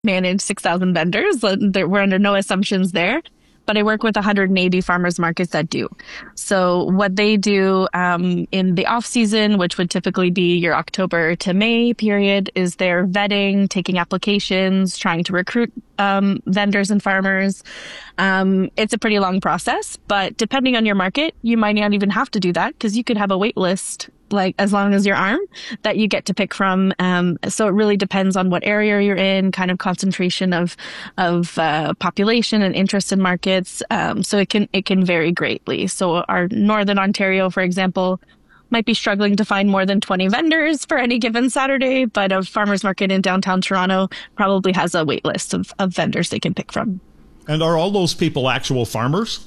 manage 6,000 vendors. We're under no assumptions there. But I work with 180 farmers markets that do. So what they do in the off season, which would typically be your October to May period, is they're vetting, taking applications, trying to recruit vendors and farmers. It's a pretty long process, but depending on your market, you might not even have to do that because you could have a wait list like as long as your arm that you get to pick from. So it really depends on what area you're in, kind of concentration of population and interest in markets. So it can vary greatly. So our Northern Ontario, for example, might be struggling to find more than 20 vendors for any given Saturday, but a farmer's market in downtown Toronto probably has a wait list of vendors they can pick from. And are all those people actual farmers?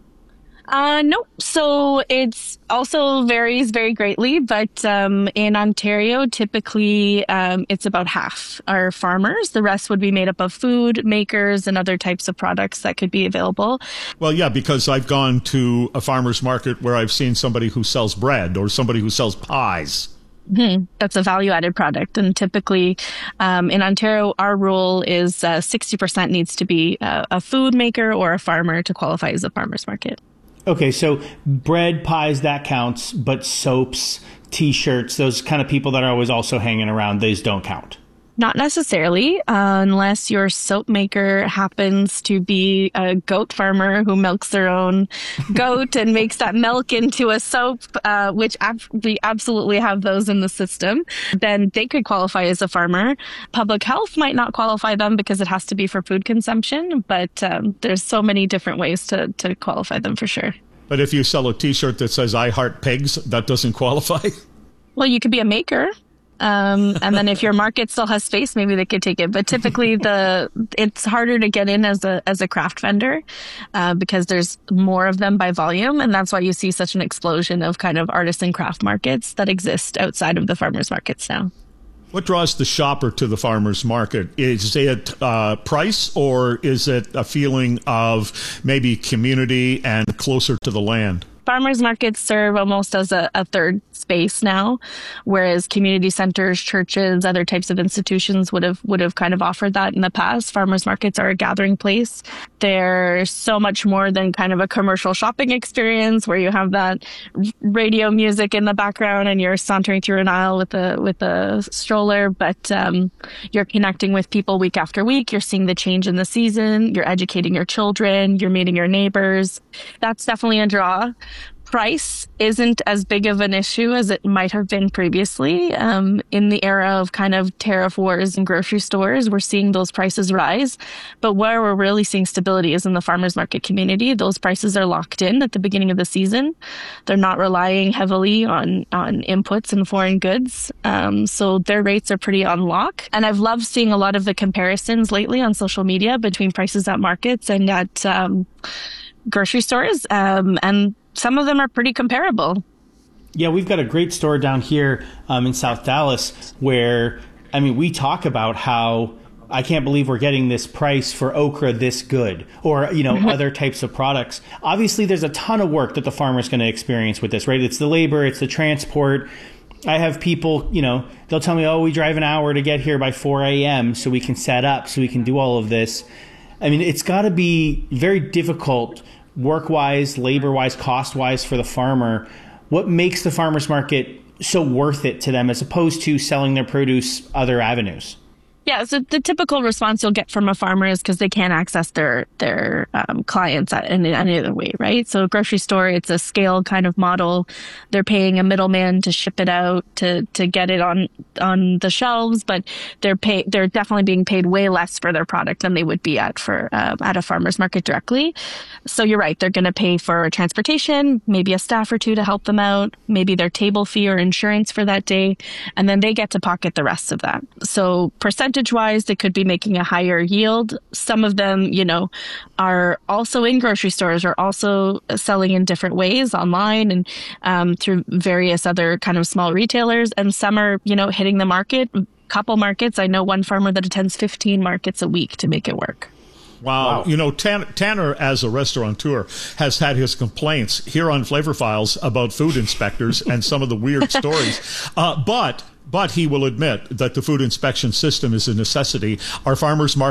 No. So it's also varies very greatly, but in Ontario, typically it's about half are farmers. The rest would be made up of food makers and other types of products that could be available. Well, yeah, because I've gone to a farmer's market where I've seen somebody who sells bread or somebody who sells pies. That's a value-added product. And typically in Ontario, our rule is 60% needs to be a food maker or a farmer to qualify as a farmer's market. Okay, so bread, pies, that counts, but soaps, T-shirts, those kind of people that are always also hanging around, these don't count. Not necessarily, unless your soap maker happens to be a goat farmer who milks their own goat and makes that milk into a soap, which we absolutely have those in the system. Then they could qualify as a farmer. Public health might not qualify them because it has to be for food consumption, but there's so many different ways to qualify them for sure. But if you sell a T-shirt that says "I heart pigs," that doesn't qualify? Well, you could be a maker. And then if your market still has space, maybe they could take it. But typically it's harder to get in as a craft vendor, because there's more of them by volume. And that's why you see such an explosion of kind of artisan craft markets that exist outside of the farmers markets now. What draws the shopper to the farmer's market? Is it price, or is it a feeling of maybe community and closer to the land? Farmers markets serve almost as a third space now, whereas community centers, churches, other types of institutions would have kind of offered that in the past. Farmers markets are a gathering place. They're so much more than kind of a commercial shopping experience where you have that radio music in the background and you're sauntering through an aisle with a stroller, but you're connecting with people week after week. You're seeing the change in the season. You're educating your children. You're meeting your neighbors. That's definitely a draw. Price isn't as big of an issue as it might have been previously. In the era of kind of tariff wars in grocery stores, we're seeing those prices rise. But where we're really seeing stability is in the farmers market community. Those prices are locked in at the beginning of the season. They're not relying heavily on inputs and foreign goods. So their rates are pretty on lock. And I've loved seeing a lot of the comparisons lately on social media between prices at markets and at grocery stores. And some of them are pretty comparable. Yeah, we've got a great store down here in South Dallas where, I mean, we talk about how I can't believe we're getting this price for okra this good, or, you know, other types of products. Obviously, there's a ton of work that the farmer's going to experience with this, right? It's the labor, it's the transport. I have people, you know, they'll tell me, oh, we drive an hour to get here by 4 a.m. so we can set up, so we can do all of this. I mean, it's got to be very difficult work-wise, labor-wise, cost-wise for the farmer. What makes the farmer's market so worth it to them as opposed to selling their produce other avenues? Yeah, so the typical response you'll get from a farmer is because they can't access their clients in any other way, right? So a grocery store, it's a scale kind of model. They're paying a middleman to ship it out, to get it on the shelves, but they're definitely being paid way less for their product than they would be at a farmer's market directly. So you're right, they're going to pay for transportation, maybe a staff or two to help them out, maybe their table fee or insurance for that day, and then they get to pocket the rest of that. So percentage-wise, they could be making a higher yield. Some of them, you know, are also in grocery stores or also selling in different ways online and through various other kind of small retailers. And some are, you know, hitting the market, couple markets. I know one farmer that attends 15 markets a week to make it work. Wow. You know, Tanner, as a restaurateur, has had his complaints here on Flavor Files about food inspectors and some of the weird stories. But But he will admit that the food inspection system is a necessity. Our farmers market